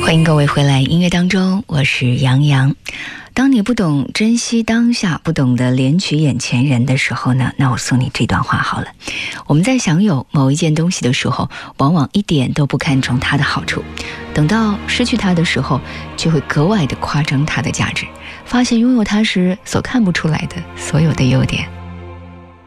欢迎各位回来音乐当中，我是杨洋。当你不懂珍惜当下，不懂得怜取眼前人的时候呢，那我送你这段话好了。我们在享有某一件东西的时候，往往一点都不看重它的好处，等到失去它的时候，就会格外的夸张它的价值，发现拥有它时所看不出来的所有的优点。